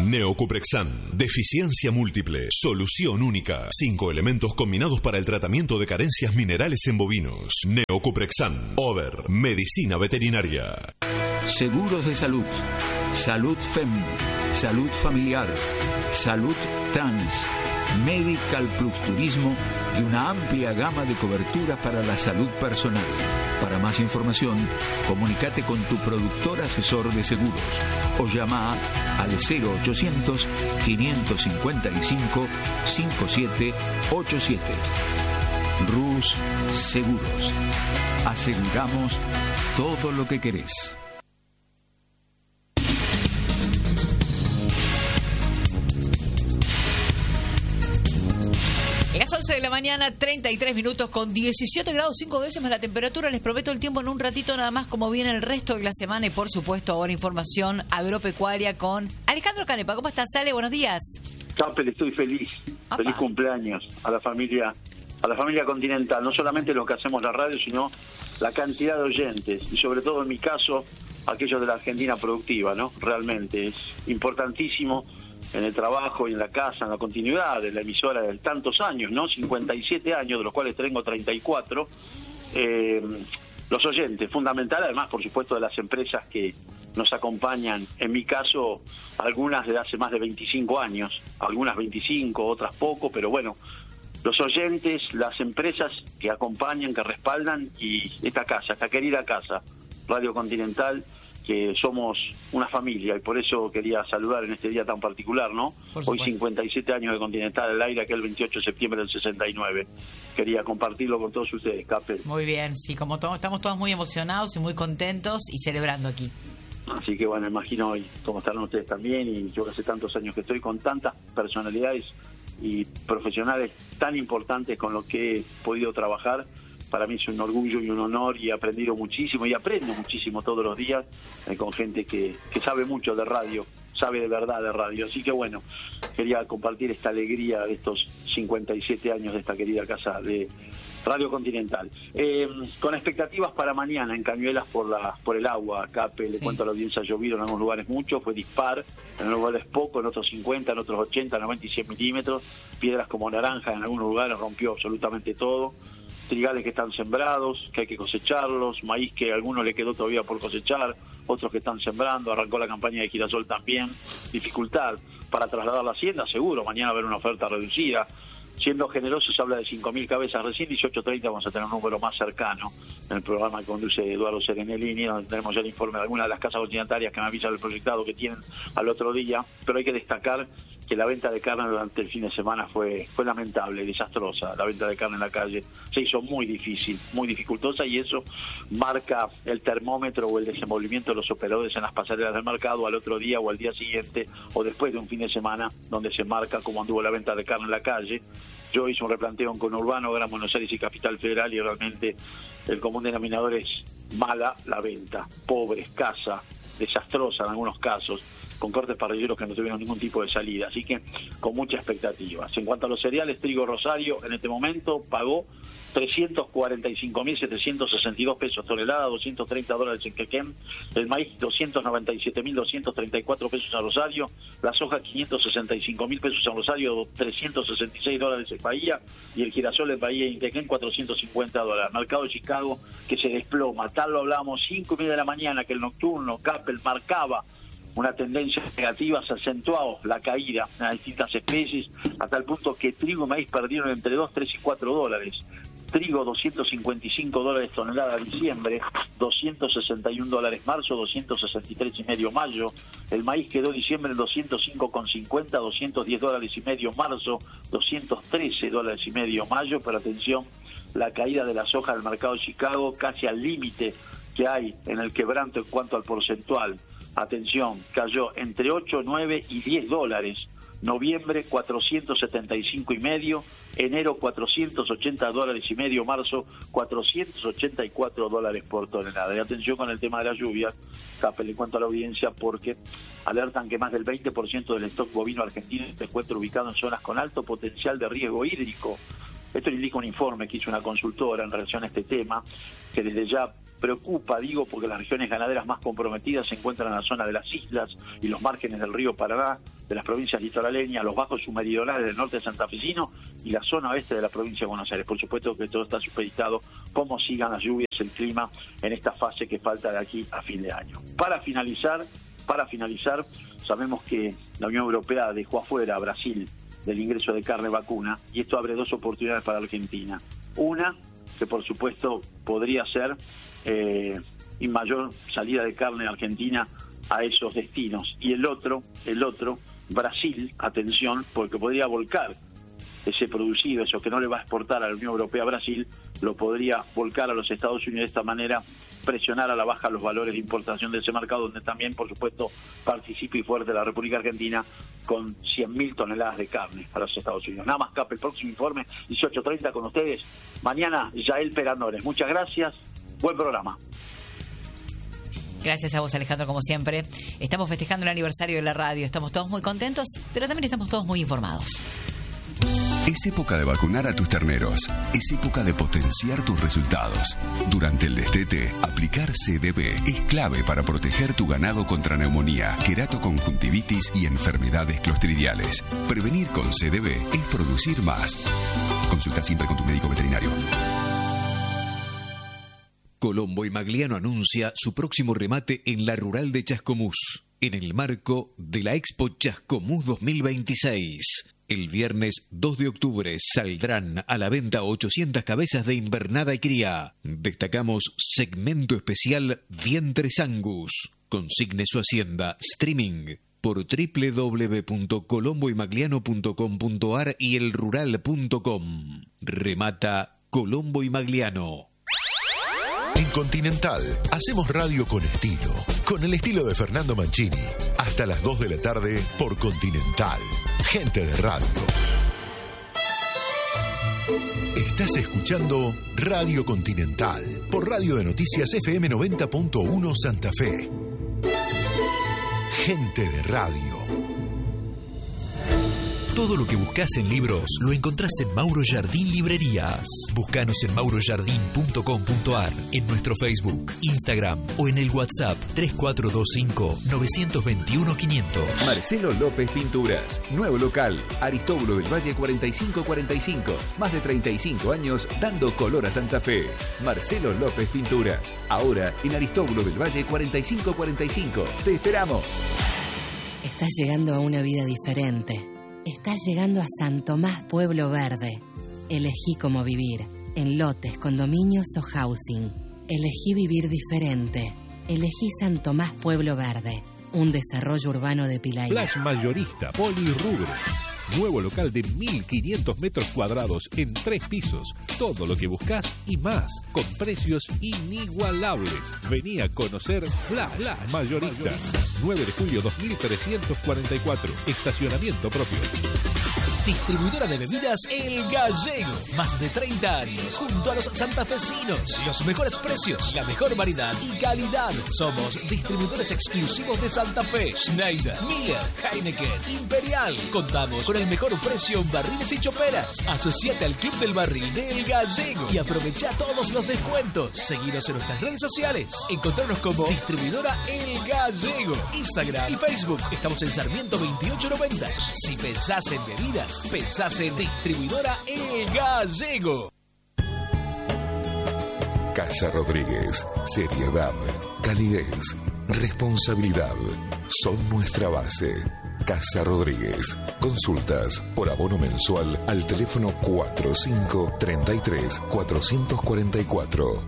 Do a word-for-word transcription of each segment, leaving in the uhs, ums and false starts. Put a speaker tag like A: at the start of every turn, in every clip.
A: Neocuprexan. Deficiencia múltiple. Solución única. Cinco elementos combinados para el tratamiento de carencias minerales en bovinos. Neocuprexan. Over. Medicina veterinaria.
B: Seguros de salud. Salud F E M. Salud familiar. Salud Trans. Medical Plus Turismo y una amplia gama de coberturas para la salud personal. Para más información, comunícate con tu productor asesor de seguros o llama al cero ochocientos, quinientos cincuenta y cinco, cincuenta y siete ochenta y siete. Rus Seguros. Aseguramos todo lo que querés.
C: Las once de la mañana, treinta y tres minutos con diecisiete grados cinco décimas la temperatura. Les prometo el tiempo en un ratito nada más como viene el resto de la semana y por supuesto ahora información agropecuaria con Alejandro Canepa. ¿Cómo estás, Ale? Buenos días.
D: Capel, estoy feliz. Apa. Feliz cumpleaños a la familia, a la familia Continental. No solamente los que hacemos la radio, sino la cantidad de oyentes y sobre todo en mi caso aquellos de la Argentina productiva, ¿no? Realmente es importantísimo en el trabajo y en la casa, en la continuidad de la emisora de tantos años, ¿no? cincuenta y siete años, de los cuales tengo treinta y cuatro. Eh, los oyentes, fundamental, además, por supuesto, de las empresas que nos acompañan. En mi caso, algunas de hace más de veinticinco años, algunas veinticinco, otras poco, pero bueno, los oyentes, las empresas que acompañan, que respaldan, y esta casa, esta querida casa, Radio Continental, que somos una familia y por eso quería saludar en este día tan particular, ¿no? Hoy cincuenta y siete años de Continental al aire, aquel veintiocho de septiembre del sesenta y nueve. Quería compartirlo con todos ustedes, Capel.
C: Muy bien, sí, como todos, estamos todos muy emocionados y muy contentos y celebrando aquí.
D: Así que bueno, imagino hoy cómo estarán ustedes también, y yo que hace tantos años que estoy con tantas personalidades y profesionales tan importantes con los que he podido trabajar. Para mí es un orgullo y un honor, y he aprendido muchísimo y aprendo muchísimo todos los días eh, con gente que, que sabe mucho de radio, sabe de verdad de radio. Así que bueno, quería compartir esta alegría de estos cincuenta y siete años de esta querida casa de Radio Continental. Eh, con expectativas para mañana en Cañuelas por la por el agua. Capel, le sí. Cuento a la audiencia, ha llovido en algunos lugares mucho, fue dispar, en algunos lugares poco, en otros cincuenta, en otros ochenta, noventa y cien milímetros, piedras como naranja en algunos lugares, rompió absolutamente todo. Trigales que están sembrados, que hay que cosecharlos, maíz que a algunos le quedó todavía por cosechar, otros que están sembrando, arrancó la campaña de girasol también, dificultad para trasladar la hacienda, seguro, mañana va a haber una oferta reducida. Siendo generoso, se habla de cinco mil cabezas recién, dieciocho treinta vamos a tener un número más cercano en el programa que conduce Eduardo Serenelini, donde tenemos ya el informe de algunas de las casas continentarias que me avisan el proyectado que tienen al otro día, pero hay que destacar que la venta de carne durante el fin de semana fue fue lamentable, desastrosa. La venta de carne en la calle se hizo muy difícil, muy dificultosa, y eso marca el termómetro o el desenvolvimiento de los operadores en las pasarelas del mercado al otro día o al día siguiente o después de un fin de semana donde se marca cómo anduvo la venta de carne en la calle. Yo hice un replanteo en conurbano, Gran Buenos Aires y Capital Federal, y realmente el común denominador es mala la venta, pobre, escasa, desastrosa en algunos casos, con cortes parrilleros que no tuvieron ningún tipo de salida, así que con muchas expectativas. En cuanto a los cereales, trigo Rosario en este momento pagó trescientos cuarenta y cinco mil setecientos sesenta y dos pesos tonelada, doscientos treinta dólares en Quequén, el maíz doscientos noventa y siete mil doscientos treinta y cuatro pesos en Rosario, la soja quinientos sesenta y cinco mil pesos en Rosario, trescientos sesenta y seis dólares en Bahía, y el girasol en Bahía y en Quequén cuatrocientos cincuenta dólares. Mercado de Chicago que se desploma, tal lo hablábamos cinco y media de la mañana, que el nocturno Capel marcaba una tendencia negativa, se acentuó la caída en las distintas especies, a tal punto que trigo y maíz perdieron entre dos, tres y cuatro dólares. Trigo doscientos cincuenta y cinco dólares tonelada diciembre, doscientos sesenta y un dólares marzo, doscientos sesenta y tres y medio mayo. El maíz quedó diciembre en doscientos cinco con cincuenta, doscientos diez dólares y medio marzo, doscientos trece dólares y medio mayo. Pero atención, la caída de la soja del mercado de Chicago casi al límite que hay en el quebranto en cuanto al porcentual. Atención, cayó entre ocho, nueve y diez dólares. Noviembre cuatrocientos setenta y cinco y medio, enero cuatrocientos ochenta dólares y medio, marzo cuatrocientos ochenta y cuatro dólares por tonelada. Y atención con el tema de las lluvias, Capel, en cuanto a la audiencia, porque alertan que más del veinte por ciento del stock bovino argentino se encuentra ubicado en zonas con alto potencial de riesgo hídrico. Esto lo indica un informe que hizo una consultora en relación a este tema, que desde ya preocupa, digo, porque las regiones ganaderas más comprometidas se encuentran en la zona de las islas y los márgenes del río Paraná, de las provincias litoraleñas, los bajos submeridionales del norte santafesino y la zona oeste de la provincia de Buenos Aires. Por supuesto que todo está supeditado cómo sigan las lluvias, el clima en esta fase que falta de aquí a fin de año. Para finalizar, para finalizar, sabemos que la Unión Europea dejó afuera a Brasil del ingreso de carne vacuna y esto abre dos oportunidades para Argentina. Una, que por supuesto podría ser eh, y mayor salida de carne argentina a esos destinos, y el otro, el otro, Brasil, atención, porque podría volcar ese producido, eso que no le va a exportar a la Unión Europea a Brasil, lo podría volcar a los Estados Unidos, de esta manera presionar a la baja los valores de importación de ese mercado, donde también, por supuesto, participa y fuerte la República Argentina con cien mil toneladas de carne para los Estados Unidos. Nada más, Cap, el próximo informe, dieciocho treinta con ustedes. Mañana, Yael Perandores. Muchas gracias, buen programa.
C: Gracias a vos, Alejandro, como siempre. Estamos festejando el aniversario de la radio. Estamos todos muy contentos, pero también estamos todos muy informados.
E: Es época de vacunar a tus terneros. Es época de potenciar tus resultados. Durante el destete, aplicar C D B es clave para proteger tu ganado contra neumonía, queratoconjuntivitis y enfermedades clostridiales. Prevenir con C D B es producir más. Consulta siempre con tu médico veterinario.
B: Colombo y Magliano anuncia su próximo remate en la Rural de Chascomús, en el marco de la Expo Chascomús dos mil veintiséis. El viernes dos de octubre saldrán a la venta ochocientas cabezas de invernada y cría. Destacamos segmento especial Vientres Angus. Consigne su hacienda streaming por doble u doble u doble u punto colombo y magliano punto com punto a r y el rural punto com. Remata Colombo y Magliano.
A: En Continental hacemos radio con estilo, con el estilo de Fernando Mancini. Hasta las dos de la tarde por Continental. Gente de radio. Estás escuchando Radio Continental por Radio de Noticias F M noventa punto uno Santa Fe. Gente de radio.
F: Todo lo que buscas en libros lo encontrás en Mauro Jardín Librerías. Búscanos en mauro jardín punto com punto a r, en nuestro Facebook, Instagram o en el WhatsApp tres cuatro dos cinco, nueve dos uno, cinco cero cero.
G: Marcelo López Pinturas. Nuevo local. Aristóbulo del Valle cuarenta y cinco cuarenta y cinco. Más de treinta y cinco años dando color a Santa Fe. Marcelo López Pinturas. Ahora en Aristóbulo del Valle cuarenta y cinco cuarenta y cinco. Te esperamos.
H: Estás llegando a una vida diferente. Estás llegando a San Tomás Pueblo Verde. Elegí cómo vivir, en lotes, condominios o housing. Elegí vivir diferente. Elegí San Tomás Pueblo Verde, un desarrollo urbano de Pilaí.
I: Flash Mayorista Polirrubro. Nuevo local de mil quinientos metros cuadrados en tres pisos. Todo lo que buscas y más, con precios inigualables. Vení a conocer Flash, Flash Mayorista. nueve de julio dos mil trescientos cuarenta y cuatro. Estacionamiento propio.
J: Distribuidora de bebidas El Gallego. Más de treinta años junto a los santafesinos. Los mejores precios, la mejor variedad y calidad. Somos distribuidores exclusivos de Santa Fe. Schneider, Miller, Heineken, Imperial. Contamos con el mejor precio en barriles y choperas. Asociate al Club del Barril de El Gallego y aprovecha todos los descuentos. Seguinos en nuestras redes sociales. Encontrarnos como Distribuidora El Gallego. Instagram y Facebook. Estamos en Sarmiento veintiocho noventa. Si pensás en bebidas, pensás en Distribuidora El Gallego.
A: Casa Rodríguez. Seriedad, calidez, responsabilidad son nuestra base. Casa Rodríguez. Consultas por abono mensual al teléfono cuatro cinco tres tres cuatro cuatro cuatro.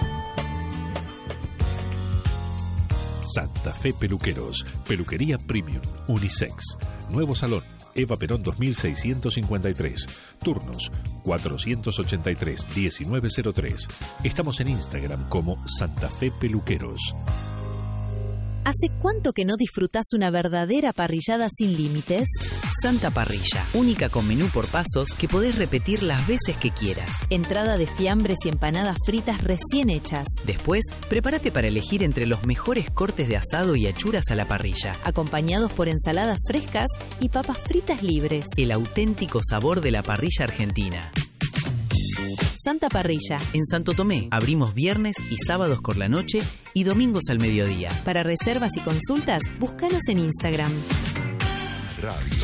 I: Santa Fe Peluqueros. Peluquería Premium. Unisex. Nuevo salón. Eva Perón dos mil seiscientos cincuenta y tres. Turnos cuatrocientos ochenta y tres, diecinueve cero tres. Estamos en Instagram como Santa Fe Peluqueros.
K: ¿Hace cuánto que no disfrutás una verdadera parrillada sin límites?
L: Santa Parrilla, única con menú por pasos que podés repetir las veces que quieras.
K: Entrada de fiambres y empanadas fritas recién hechas.
L: Después, prepárate para elegir entre los mejores cortes de asado y achuras a la parrilla,
K: acompañados por ensaladas frescas y papas fritas libres.
L: El auténtico sabor de la parrilla argentina.
K: Santa Parrilla.
L: En Santo Tomé, abrimos viernes y sábados por la noche y domingos al mediodía.
K: Para reservas y consultas, búscanos en Instagram.
A: Radio.